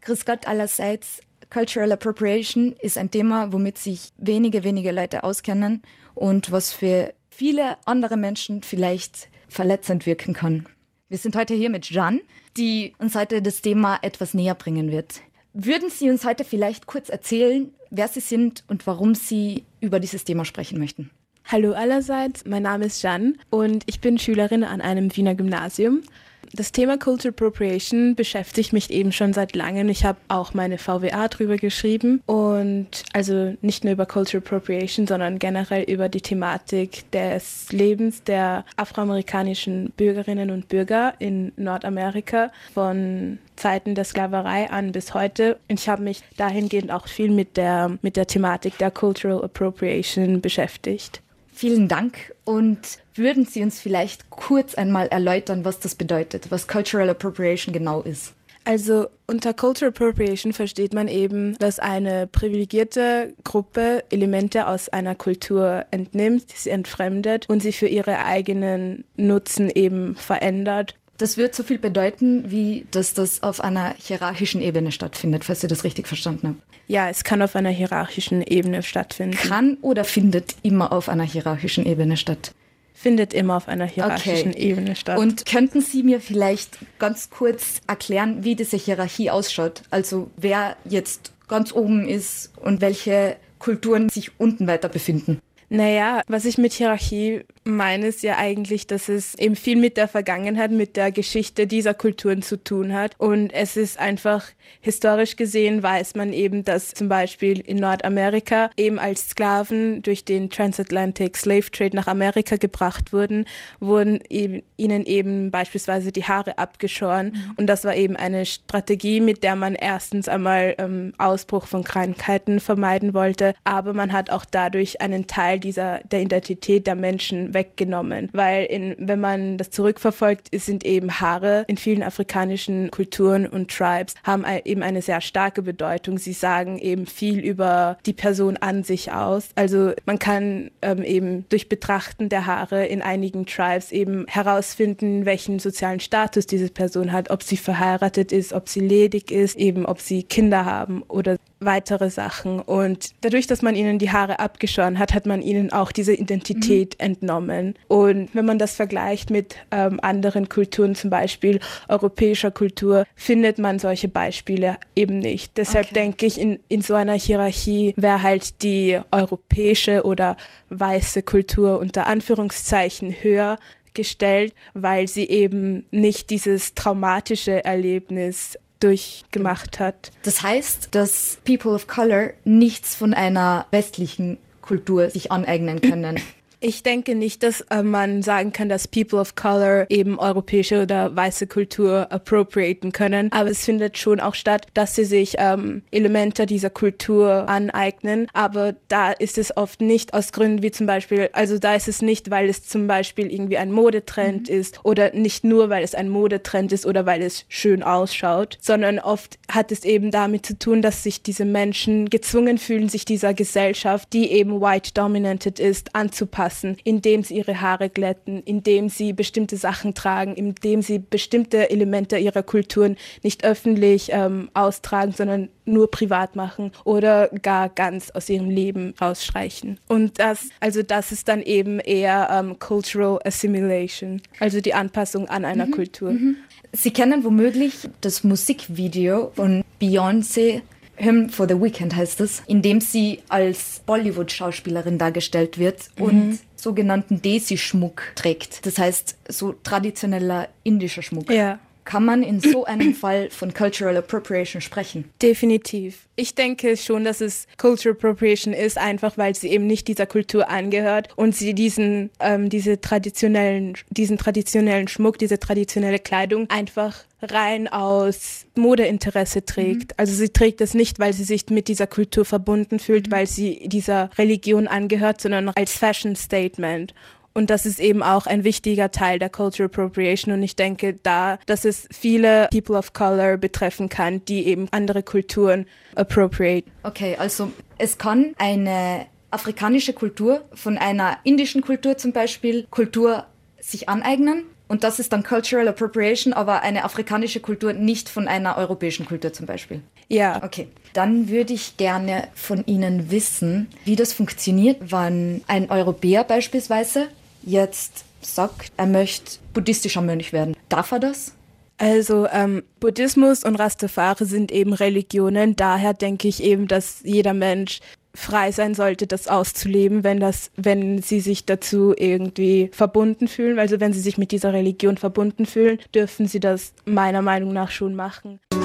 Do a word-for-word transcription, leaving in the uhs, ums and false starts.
Grüß Gott allerseits. Cultural Appropriation ist ein Thema, womit sich wenige, wenige Leute auskennen und was für viele andere Menschen vielleicht verletzend wirken kann. Wir sind heute hier mit Jeanne, die uns heute das Thema etwas näher bringen wird. Würden Sie uns heute vielleicht kurz erzählen, wer Sie sind und warum Sie über dieses Thema sprechen möchten? Hallo allerseits, mein Name ist Jeanne und ich bin Schülerin an einem Wiener Gymnasium. Das Thema Cultural Appropriation beschäftigt mich eben schon seit langem. Ich habe auch meine V W A drüber geschrieben und also nicht nur über Cultural Appropriation, sondern generell über die Thematik des Lebens der afroamerikanischen Bürgerinnen und Bürger in Nordamerika von Zeiten der Sklaverei an bis heute. Und ich habe mich dahingehend auch viel mit der, mit der Thematik der Cultural Appropriation beschäftigt. Vielen Dank. Und würden Sie uns vielleicht kurz einmal erläutern, was das bedeutet, was Cultural Appropriation genau ist? Also unter Cultural Appropriation versteht man eben, dass eine privilegierte Gruppe Elemente aus einer Kultur entnimmt, sie entfremdet und sie für ihre eigenen Nutzen eben verändert. Das wird so viel bedeuten, wie dass das auf einer hierarchischen Ebene stattfindet, falls ich das richtig verstanden habe. Ja, es kann auf einer hierarchischen Ebene stattfinden. Kann oder findet immer auf einer hierarchischen Ebene statt? Findet immer auf einer hierarchischen okay. Ebene statt. Und könnten Sie mir vielleicht ganz kurz erklären, wie diese Hierarchie ausschaut? Also wer jetzt ganz oben ist und welche Kulturen sich unten weiter befinden? Naja, was ich mit Hierarchie meine, ist ja eigentlich, dass es eben viel mit der Vergangenheit, mit der Geschichte dieser Kulturen zu tun hat. Und es ist einfach, historisch gesehen weiß man eben, dass zum Beispiel in Nordamerika eben als Sklaven durch den Transatlantic Slave Trade nach Amerika gebracht wurden, wurden eben, ihnen eben beispielsweise die Haare abgeschoren. Mhm. Und das war eben eine Strategie, mit der man erstens einmal ähm, Ausbruch von Krankheiten vermeiden wollte, aber man hat auch dadurch einen Teil dieser der Identität der Menschen weggenommen, weil in, wenn man das zurückverfolgt, sind eben Haare in vielen afrikanischen Kulturen und Tribes haben eben eine sehr starke Bedeutung. Sie sagen eben viel über die Person an sich aus. Also man kann ähm, eben durch Betrachten der Haare in einigen Tribes eben herausfinden, welchen sozialen Status diese Person hat, ob sie verheiratet ist, ob sie ledig ist, eben ob sie Kinder haben oder weitere Sachen. Und dadurch, dass man ihnen die Haare abgeschoren hat, hat man ihnen auch diese Identität mhm. entnommen. Und wenn man das vergleicht mit ähm, anderen Kulturen, zum Beispiel europäischer Kultur, findet man solche Beispiele eben nicht. Deshalb okay. denke ich, in, in so einer Hierarchie wäre halt die europäische oder weiße Kultur unter Anführungszeichen höher gestellt, weil sie eben nicht dieses traumatische Erlebnis durchgemacht hat. Das heißt, dass People of Color nichts von einer westlichen Kultur sich aneignen können. Ich denke nicht, dass äh, man sagen kann, dass People of Color eben europäische oder weiße Kultur appropriaten können. Aber es findet schon auch statt, dass sie sich ähm, Elemente dieser Kultur aneignen. Aber da ist es oft nicht aus Gründen wie zum Beispiel, also da ist es nicht, weil es zum Beispiel irgendwie ein Modetrend mhm. ist oder nicht nur, weil es ein Modetrend ist oder weil es schön ausschaut, sondern oft hat es eben damit zu tun, dass sich diese Menschen gezwungen fühlen, sich dieser Gesellschaft, die eben white dominated ist, anzupassen, indem sie ihre Haare glätten, indem sie bestimmte Sachen tragen, indem sie bestimmte Elemente ihrer Kulturen nicht öffentlich ähm, austragen, sondern nur privat machen oder gar ganz aus ihrem Leben rausstreichen. Und das, also das ist dann eben eher ähm, Cultural Assimilation, also die Anpassung an einer mhm. Kultur. Mhm. Sie kennen womöglich das Musikvideo von Beyoncé, Hymn for the Weekend heißt es, in dem sie als Bollywood-Schauspielerin dargestellt wird mhm. und sogenannten Desi-Schmuck trägt. Das heißt, so traditioneller indischer Schmuck. Ja. Kann man in so einem Fall von Cultural Appropriation sprechen? Definitiv. Ich denke schon, dass es Cultural Appropriation ist, einfach weil sie eben nicht dieser Kultur angehört und sie diesen, ähm, diese traditionellen, diesen traditionellen Schmuck, diese traditionelle Kleidung einfach rein aus Modeinteresse trägt. Mhm. Also sie trägt es nicht, weil sie sich mit dieser Kultur verbunden fühlt, mhm. weil sie dieser Religion angehört, sondern als Fashion Statement. Und das ist eben auch ein wichtiger Teil der Cultural Appropriation. Und ich denke da, dass es viele People of Color betreffen kann, die eben andere Kulturen appropriate. Okay, also es kann eine afrikanische Kultur von einer indischen Kultur zum Beispiel Kultur sich aneignen und das ist dann Cultural Appropriation, aber eine afrikanische Kultur nicht von einer europäischen Kultur zum Beispiel. Ja. Okay, dann würde ich gerne von Ihnen wissen, wie das funktioniert, wenn ein Europäer beispielsweise jetzt sagt, er möchte buddhistischer Mönch werden. Darf er das? Also ähm, Buddhismus und Rastafari sind eben Religionen. Daher denke ich eben, dass jeder Mensch frei sein sollte, das auszuleben, wenn das, wenn sie sich dazu irgendwie verbunden fühlen. Also wenn sie sich mit dieser Religion verbunden fühlen, dürfen sie das meiner Meinung nach schon machen.